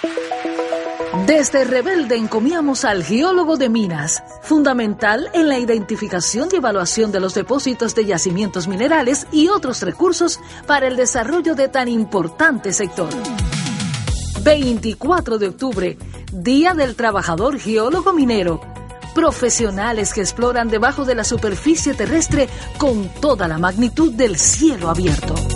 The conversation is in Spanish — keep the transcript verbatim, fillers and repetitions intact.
Desde Rebelde encomiamos al geólogo de minas, fundamental en la identificación y evaluación de los depósitos de yacimientos minerales y otros recursos para el desarrollo de tan importante sector. veinticuatro de octubre, Día del Trabajador Geólogo Minero. Profesionales que exploran debajo de la superficie terrestre con toda la magnitud del cielo abierto.